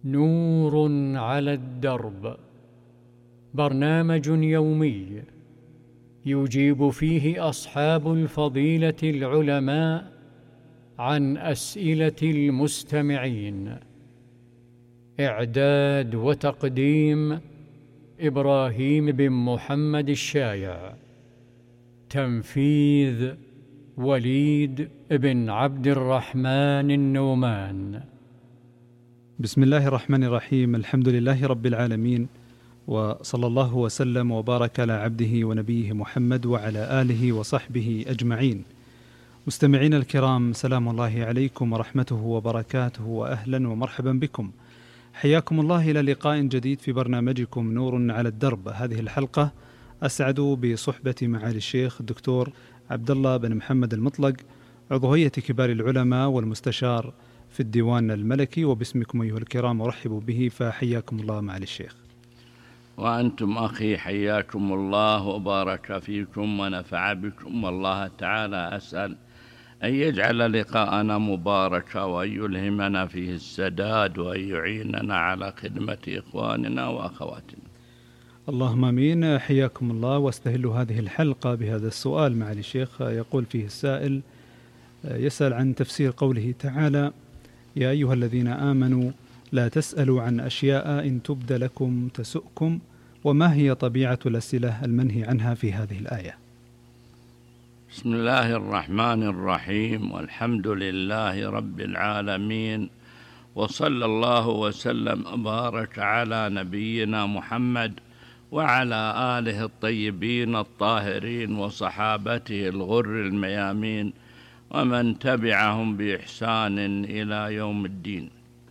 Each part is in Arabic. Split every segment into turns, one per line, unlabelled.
نور على الدرب، برنامج يومي يجيب فيه أصحاب الفضيلة العلماء عن أسئلة المستمعين. إعداد وتقديم إبراهيم بن محمد الشايع. تنفيذ وليد بن عبد الرحمن النومان.
بسم الله الرحمن الرحيم. الحمد لله رب العالمين، وصلى الله وسلم وبارك على عبده ونبيه محمد وعلى آله وصحبه أجمعين. مستمعين الكرام، سلام الله عليكم ورحمته وبركاته، وأهلا ومرحبا بكم. حياكم الله إلى لقاء جديد في برنامجكم نور على الدرب. هذه الحلقة أسعد بصحبة معالي الشيخ الدكتور عبد الله بن محمد المطلق، عضو هيئة كبار العلماء والمستشار في الديوان الملكي، وباسمكم أيها الكرام أرحب به، فحياكم الله معالي الشيخ.
وأنتم أخي حياكم الله وبارك فيكم ونفع بكم، والله تعالى أسأل أن يجعل لقاءنا مباركا، وأن يلهمنا فيه السداد، وأن يعيننا على خدمة إخواننا وأخواتنا.
اللهم آمين. حياكم الله. واستهل هذه الحلقة بهذا السؤال معالي الشيخ. يقول فيه السائل، يسأل عن تفسير قوله تعالى: يا أيها الذين آمنوا لا تسألوا عن أشياء إن تبد لكم تسؤكم، وما هي طبيعة الأسئلة المنهي عنها في هذه الآية؟
بسم الله الرحمن الرحيم، والحمد لله رب العالمين، وصلى الله وسلم وبارك على نبينا محمد وعلى آله الطيبين الطاهرين وصحابته الغر الميامين ومن تبعهم بإحسان إلى يوم الدين.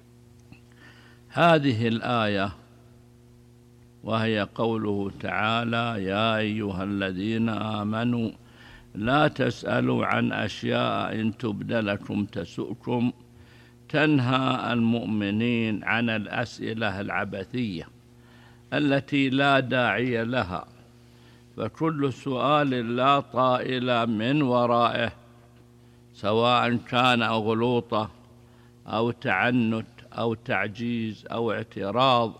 هذه الآية وهي قوله تعالى: يا أيها الذين آمنوا لا تسألوا عن أشياء إن تبد لكم تسؤكم، تنهى المؤمنين عن الأسئلة العبثية التي لا داعي لها، فكل سؤال لا طائل من ورائه، سواء كان غلوطة أو تعنت أو تعجيز أو اعتراض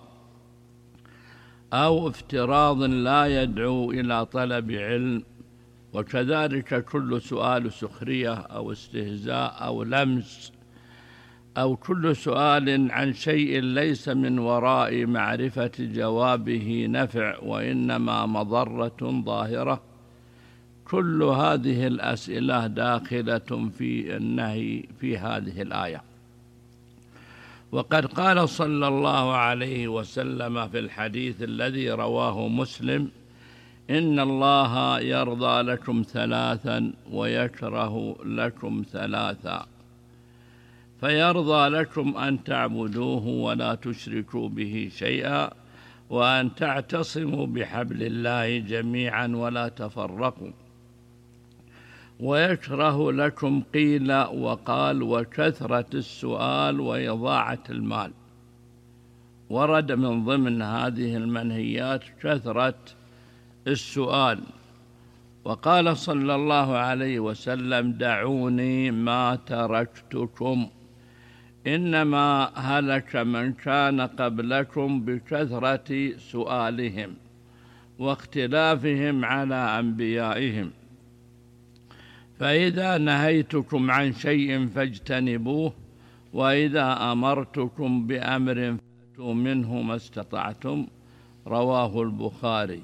أو افتراض لا يدعو إلى طلب علم، وكذلك كل سؤال سخرية أو استهزاء أو لمس، أو كل سؤال عن شيء ليس من وراء معرفة جوابه نفع وإنما مضرة ظاهرة. كل هذه الأسئلة داخلة في النهي في هذه الآية. وقد قال صلى الله عليه وسلم في الحديث الذي رواه مسلم: إن الله يرضى لكم ثلاثا ويكره لكم ثلاثا، فيرضى لكم أن تعبدوه ولا تشركوا به شيئا، وأن تعتصموا بحبل الله جميعا ولا تفرقوا، ويكره لكم قيل وقال وكثرة السؤال وإضاعة المال. ورد من ضمن هذه المنهيات كثرة السؤال. وقال صلى الله عليه وسلم: دعوني ما تركتكم، إنما هلك من كان قبلكم بكثرة سؤالهم واختلافهم على أنبيائهم، فإذا نهيتكم عن شيء فاجتنبوه، وإذا أمرتكم بأمر فأتوا منه ما استطعتم. رواه البخاري.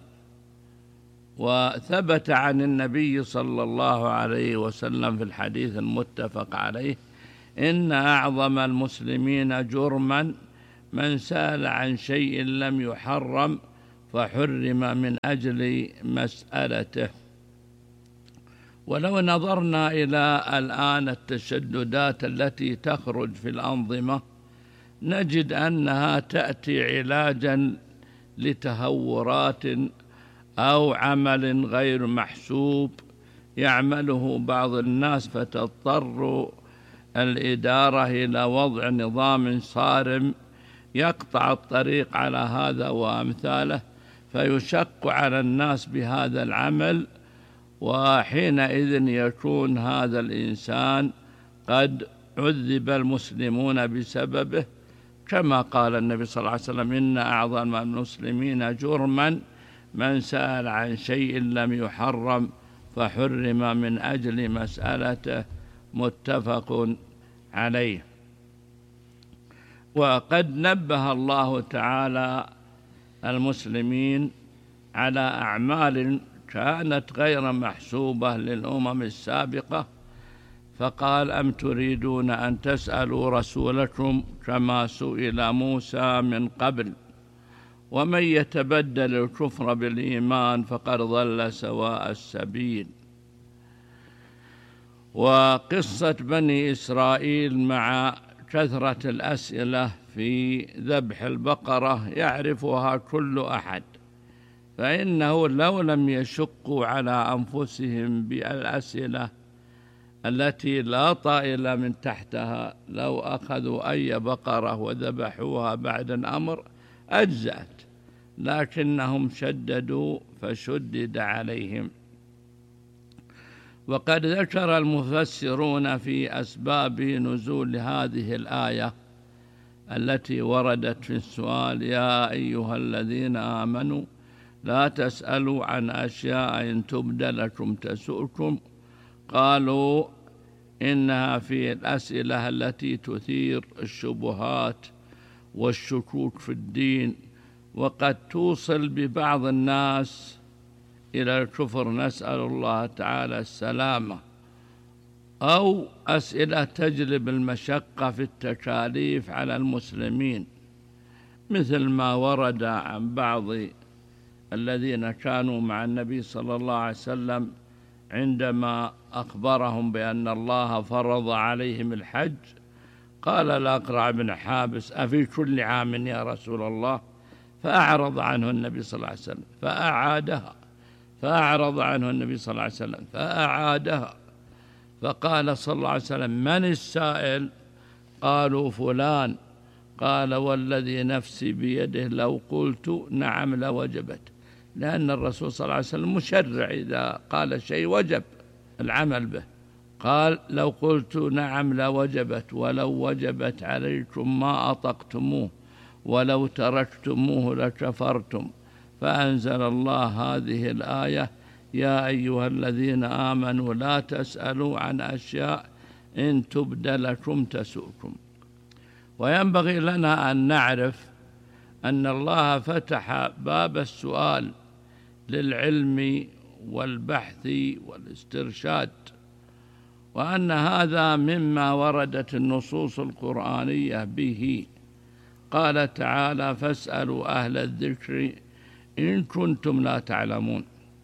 وثبت عن النبي صلى الله عليه وسلم في الحديث المتفق عليه: إن أعظم المسلمين جرما من سأل عن شيء لم يحرم فحرم من أجل مسألته. ولو نظرنا إلى الآن التشددات التي تخرج في الأنظمة، نجد أنها تأتي علاجا لتهورات أو عمل غير محسوب يعمله بعض الناس، فتضطر الإدارة إلى وضع نظام صارم يقطع الطريق على هذا وأمثاله، فيشق على الناس بهذا العمل، وحينئذ يكون هذا الإنسان قد عذب المسلمون بسببه، كما قال النبي صلى الله عليه وسلم: إن أعظم المسلمين جرما من سأل عن شيء لم يحرم فحرم من أجل مسألته، متفق عليه. وقد نبه الله تعالى المسلمين على أعمال كانت غير محسوبة للأمم السابقة، فقال: أم تريدون أن تسألوا رسولكم كما سئل موسى من قبل ومن يتبدل الكفر بالإيمان فقد ضل سواء السبيل. وقصة بني إسرائيل مع كثرة الأسئلة في ذبح البقرة يعرفها كل أحد، فإنه لو لم يشقوا على أنفسهم بالأسئلة التي لا طائل من تحتها، لو أخذوا أي بقرة وذبحوها بعد الأمر أجزأت، لكنهم شددوا فشدد عليهم. وقد ذكر المفسرون في أسباب نزول هذه الآية التي وردت في السؤال: يا أيها الذين آمنوا لا تسألوا عن أشياء إن تبد لكم تسؤكم، قالوا إنها في الأسئلة التي تثير الشبهات والشكوك في الدين، وقد توصل ببعض الناس إلى الكفر، نسأل الله تعالى السلامة، أو أسئلة تجلب المشقة في التكاليف على المسلمين، مثل ما ورد عن بعض الذين كانوا مع النبي صلى الله عليه وسلم عندما أخبرهم بأن الله فرض عليهم الحج. قال الأقرع بن حابس: أفي كل عام يا رسول الله؟ فأعرض عنه النبي صلى الله عليه وسلم فأعادها، فأعرض عنه النبي صلى الله عليه وسلم فأعادها، فقال صلى الله عليه وسلم: من السائل؟ قالوا: فلان. قال: والذي نفسي بيده لو قلت نعم لوجبت، لأن الرسول صلى الله عليه وسلم مشرع، إذا قال شيء وجب العمل به. قال: لو قلت نعم لوجبت، ولو وجبت عليكم ما أطقتموه، ولو تركتموه لكفرتم. فأنزل الله هذه الآية: يا أيها الذين آمنوا لا تسألوا عن أشياء إن تبد لكم تسؤكم. وينبغي لنا أن نعرف أن الله فتح باب السؤال للعلم والبحث والاسترشاد، وأن هذا مما وردت النصوص القرآنية به. قال تعالى: فاسألوا أهل الذكر إن كنتم لا تعلمون.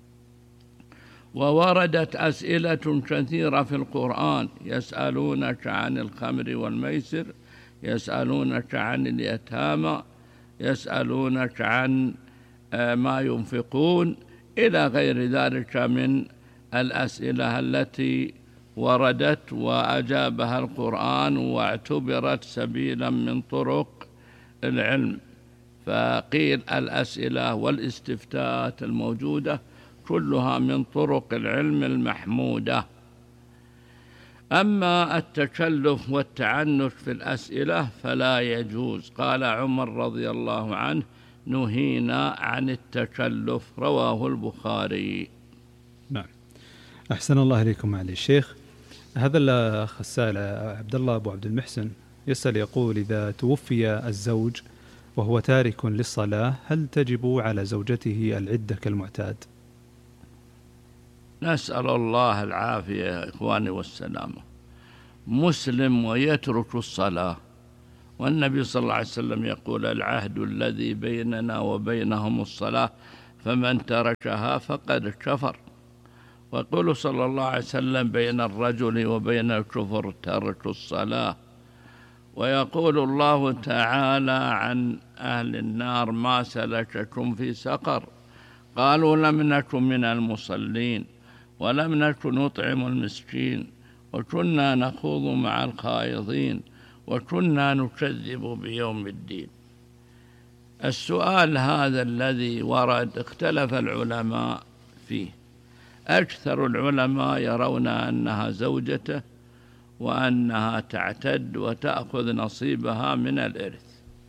ووردت أسئلة كثيرة في القرآن: يسألونك عن الخمر والميسر، يسألونك عن اليتامى، يسألونك عن ما ينفقون، إلى غير ذلك من الأسئلة التي وردت وأجابها القرآن واعتبرت سبيلا من طرق العلم. فقيل الأسئلة والاستفتاءات الموجودة كلها من طرق العلم المحمودة. أما التكلف والتعنت في الأسئلة فلا يجوز. قال عمر رضي الله عنه: نهينا عن التكلف، رواه البخاري.
نعم، أحسن الله إليكم معالي الشيخ. هذا الأخ السائل عبد الله أبو عبد المحسن يسأل يقول: إذا توفي الزوج وهو تارك للصلاة هل تجب على زوجته العدة كالمعتاد؟
نسأل الله العافية يا إخواني والسلامة. مسلم ويترك الصلاة، والنبي صلى الله عليه وسلم يقول: العهد الذي بيننا وبينهم الصلاة فمن تركها فقد كفر. ويقول صلى الله عليه وسلم: بين الرجل وبين الكفر ترك الصلاة. ويقول الله تعالى عن أهل النار: ما سلككم في سقر؟ قالوا: لم نكن من المصلين ولم نكن نطعم المسكين وكنا نخوض مع الخائضين وكنا نكذب بيوم الدين. السؤال هذا الذي ورد اختلف العلماء فيه. أكثر العلماء يرون أنها زوجته وأنها تعتد وتأخذ نصيبها من الإرث،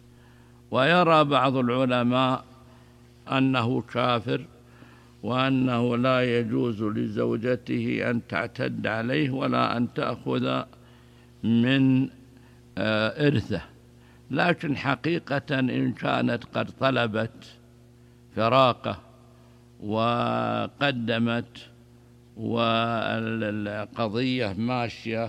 ويرى بعض العلماء أنه كافر، وأنه لا يجوز لزوجته أن تعتد عليه ولا أن تأخذ من إرثه. لكن حقيقة إن كانت قد طلبت فراقه وقدمت والقضية ماشية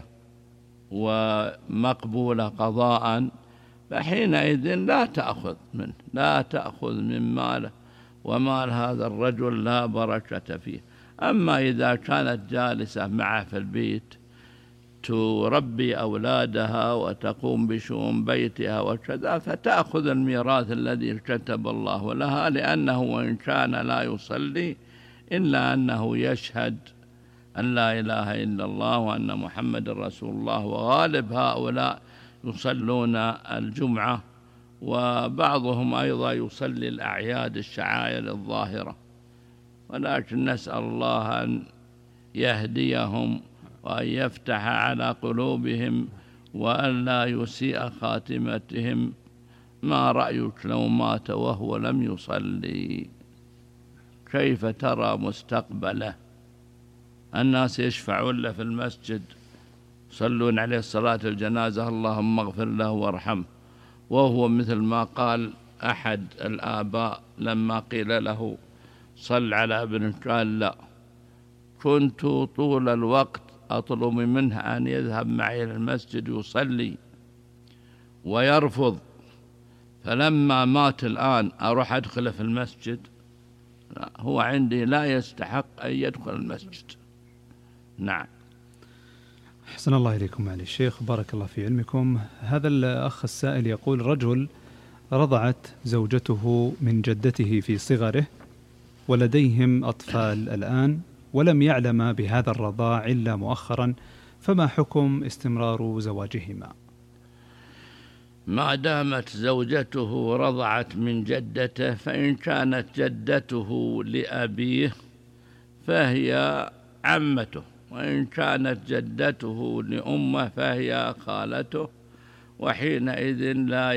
ومقبولة قضاء، فحينئذ لا تأخذ منه، لا تأخذ من ماله، ومال هذا الرجل لا بركة فيه. أما إذا كانت جالسة معه في البيت تربي أولادها وتقوم بشؤون بيتها وكذا، فتأخذ الميراث الذي كتب الله لها، لأنه وإن كان لا يصلي إلا أنه يشهد أن لا إله إلا الله وأن محمد رسول الله، وغالب هؤلاء يصلون الجمعة، وبعضهم أيضا يصلي الأعياد الشعائر الظاهرة. ولكن نسأل الله أن يهديهم وأن يفتح على قلوبهم وأن لا يسيء خاتمتهم. ما رأيك لو مات وهو لم يصلي؟ كيف ترى مستقبله؟ الناس يشفعون له في المسجد، يصلون عليه صلاة الجنازة، اللهم اغفر له وارحمه، وهو مثل ما قال أحد الآباء لما قيل له صل على ابنك، قال لا، كنت طول الوقت أطلب منه أن يذهب معي إلى المسجد يصلي ويرفض، فلما مات الآن أروح أدخل في المسجد؟ لا، هو عندي لا يستحق أن يدخل المسجد. نعم.
أحسن الله إليكم معالي الشيخ، بارك الله في علمكم. هذا الأخ السائل يقول: رجل رضعت زوجته من جدته في صغره ولديهم أطفال الآن، ولم يعلم بهذا الرضاع إلا مؤخرا، فما حكم استمرار زواجهما؟
ما دامت زوجته رضعت من جدته، فإن كانت جدته لأبيه فهي عمته، وإن كانت جدته لأمه فهي خالته، وحينئذ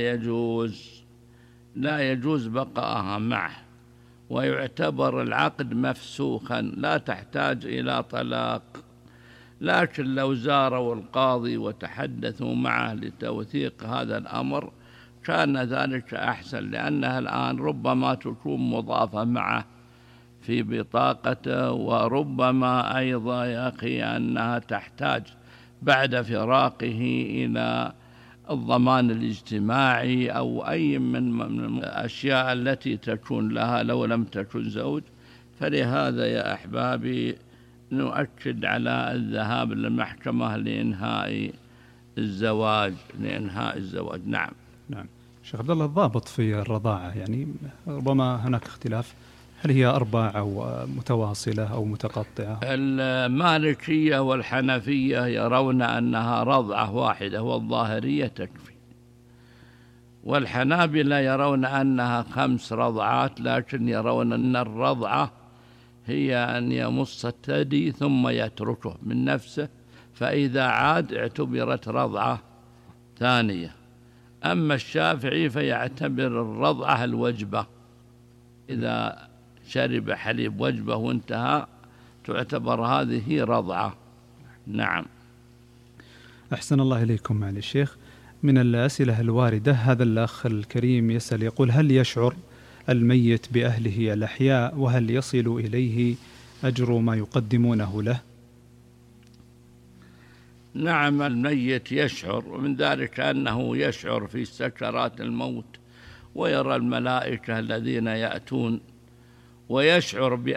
لا يجوز بقاءها معه، ويعتبر العقد مفسوخا، لا تحتاج إلى طلاق. لكن لو زاروا القاضي وتحدثوا معه لتوثيق هذا الأمر كان ذلك أحسن، لأنها الآن ربما تكون مضافة معه في بطاقته، وربما أيضا يا أخي أنها تحتاج بعد فراقه إلى الضمان الاجتماعي أو أي من الأشياء التي تكون لها لو لم تكن زوج. فلهذا يا أحبابي نؤكد على الذهاب للمحكمة لإنهاء الزواج. نعم.
شيخ عبد الله، الضابط في الرضاعة يعني ربما هناك اختلاف، هل هي 4 أو متواصلة أو متقطعة؟
المالكية والحنفية يرون أنها رضعة واحدة، والظاهرية تكفي، والحنابلة يرون أنها 5 رضعات، لكن يرون أن الرضعة هي أن يمص الثدي ثم يتركه من نفسه، فإذا عاد اعتبرت رضعة ثانية. أما الشافعي فيعتبر الرضعة الوجبة، إذا شرب حليب وجبة وانتهى تعتبر هذه رضعة. نعم.
أحسن الله إليكم معالي الشيخ. من الأسئلة الواردة هذا الأخ الكريم يسأل يقول: هل يشعر الميت بأهله الأحياء، وهل يصل إليه أجر ما يقدمونه له؟
نعم، الميت يشعر، ومن ذلك أنه يشعر في سكرات الموت ويرى الملائكة الذين يأتون، ويشعر